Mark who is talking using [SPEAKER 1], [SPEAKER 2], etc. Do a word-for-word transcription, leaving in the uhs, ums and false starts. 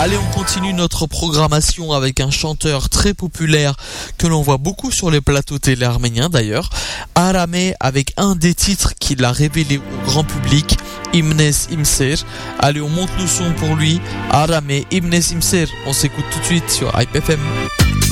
[SPEAKER 1] Allez, on continue notre programmation avec un chanteur très populaire que l'on voit beaucoup sur les plateaux télé arméniens d'ailleurs, Aramé, avec un des titres qu'il a révélé au grand public, Imnes Imser. Allez, on monte le son pour lui, Aramé, Imnes Imser. On s'écoute tout de suite sur Hype F M.